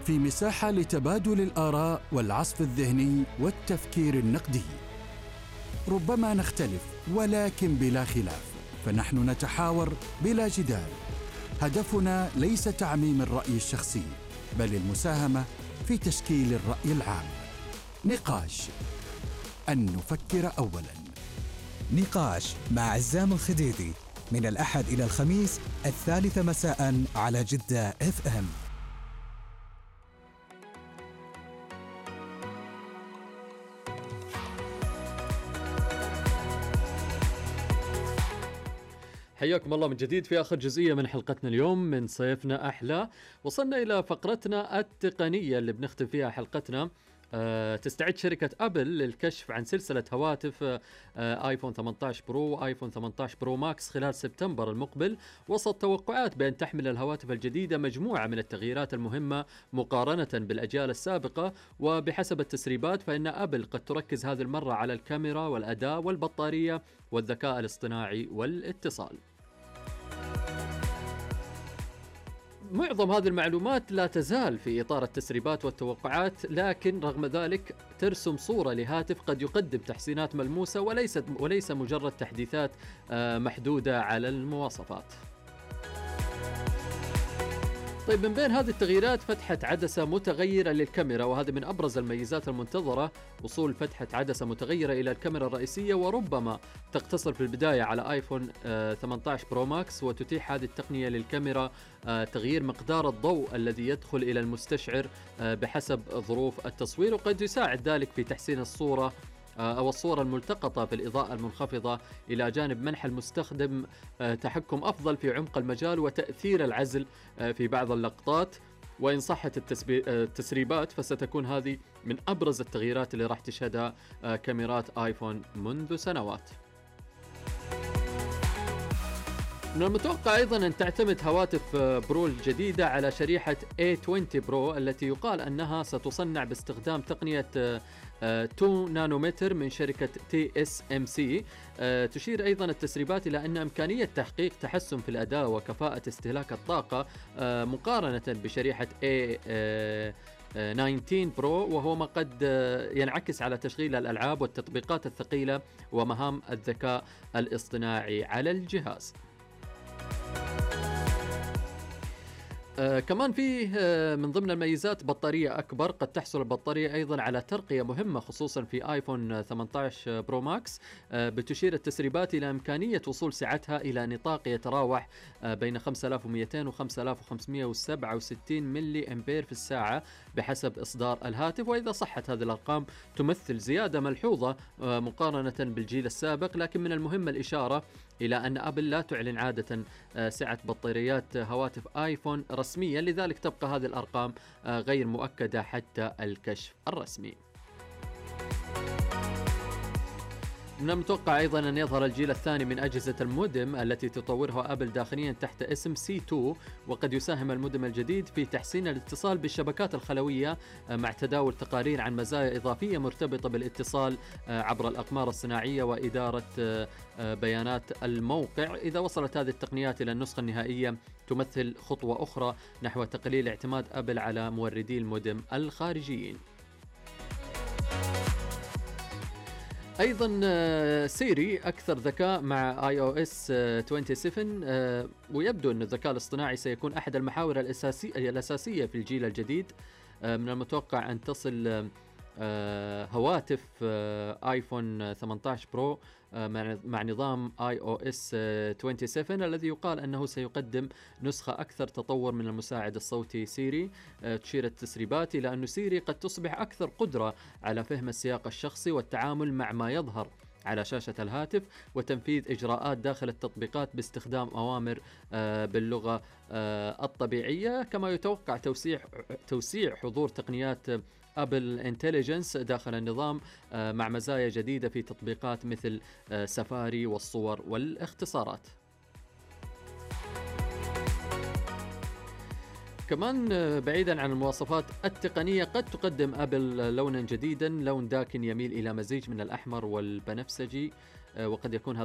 في مساحة لتبادل الآراء والعصف الذهني والتفكير النقدي. ربما نختلف ولكن بلا خلاف، فنحن نتحاور بلا جدال. هدفنا ليس تعميم الرأي الشخصي، بل المساهمة في تشكيل الرأي العام. نقاش، أن نفكر أولاً. نقاش مع عزام الخديدي من الأحد إلى الخميس 3 مساء على جدة FM. حياكم الله من جديد في آخر جزئية من حلقتنا اليوم من صيفنا أحلى. وصلنا إلى فقرتنا التقنية اللي بنختم فيها حلقتنا. تستعد شركة أبل للكشف عن سلسلة هواتف آيفون 18 برو وآيفون 18 برو ماكس خلال سبتمبر المقبل، وسط توقعات بأن تحمل الهواتف الجديدة مجموعة من التغييرات المهمة مقارنة بالأجيال السابقة. وبحسب التسريبات فإن أبل قد تركز هذه المرة على الكاميرا والأداء والبطارية والذكاء الاصطناعي والاتصال. معظم هذه المعلومات لا تزال في إطار التسريبات والتوقعات، لكن رغم ذلك ترسم صورة لهاتف قد يقدم تحسينات ملموسة وليس مجرد تحديثات محدودة على المواصفات. طيب، من بين هذه التغييرات فتحة عدسة متغيرة للكاميرا، وهذا من أبرز الميزات المنتظرة، وصول فتحة عدسة متغيرة إلى الكاميرا الرئيسية، وربما تقتصر في البداية على آيفون 18 برو ماكس. وتتيح هذه التقنية للكاميرا تغيير مقدار الضوء الذي يدخل إلى المستشعر بحسب ظروف التصوير، وقد يساعد ذلك في تحسين الصورة أو الصورة الملتقطة بالإضاءة المنخفضة، إلى جانب منح المستخدم تحكم أفضل في عمق المجال وتأثير العزل في بعض اللقطات. وإن صحت التسريبات فستكون هذه من أبرز التغييرات اللي راح تشهدها كاميرات آيفون منذ سنوات. من المتوقع أيضا أن تعتمد هواتف برو الجديدة على شريحة A20 برو التي يقال أنها ستصنع باستخدام تقنية 2 نانومتر من شركة TSMC. تشير أيضا التسريبات إلى أن إمكانية تحقيق تحسن في الأداء وكفاءة استهلاك الطاقة مقارنة بشريحة A19 برو، وهو ما قد ينعكس على تشغيل الألعاب والتطبيقات الثقيلة ومهام الذكاء الاصطناعي على الجهاز. كمان فيه من ضمن الميزات بطارية أكبر. قد تحصل البطارية أيضا على ترقية مهمة خصوصا في آيفون 18 برو ماكس. بتشير التسريبات إلى إمكانية وصول سعتها إلى نطاق يتراوح بين 5200 و 5567 ملي أمبير في الساعة بحسب إصدار الهاتف. وإذا صحت هذه الأرقام تمثل زيادة ملحوظة مقارنة بالجيل السابق، لكن من المهم الإشارة إلى أن أبل لا تعلن عادة سعة بطاريات هواتف آيفون رسميا، لذلك تبقى هذه الأرقام غير مؤكدة حتى الكشف الرسمي. من المتوقع أيضا أن يظهر الجيل الثاني من أجهزة المودم التي تطورها أبل داخليا تحت اسم C2، وقد يساهم المودم الجديد في تحسين الاتصال بالشبكات الخلوية مع تداول تقارير عن مزايا إضافية مرتبطة بالاتصال عبر الأقمار الصناعية وإدارة بيانات الموقع. إذا وصلت هذه التقنيات إلى النسخة النهائية تمثل خطوة أخرى نحو تقليل اعتماد أبل على موردي المودم الخارجيين. أيضا سيري أكثر ذكاء مع iOS 27، ويبدو أن الذكاء الاصطناعي سيكون أحد المحاور الأساسية في الجيل الجديد. من المتوقع أن تصل هواتف آيفون 18 برو مع نظام iOS 27 الذي يقال أنه سيقدم نسخة أكثر تطور من المساعد الصوتي سيري. تشير التسريبات إلى أن سيري قد تصبح أكثر قدرة على فهم السياق الشخصي والتعامل مع ما يظهر على شاشة الهاتف وتنفيذ إجراءات داخل التطبيقات باستخدام أوامر باللغة الطبيعية. كما يتوقع توسيع حضور تقنيات أبل انتليجنس داخل النظام مع مزايا جديدة في تطبيقات مثل سفاري والصور والاختصارات. كمان بعيدا عن المواصفات التقنية قد تقدم أبل لونا جديدا، لون داكن يميل إلى مزيج من الأحمر والبنفسجي، وقد يكون هذا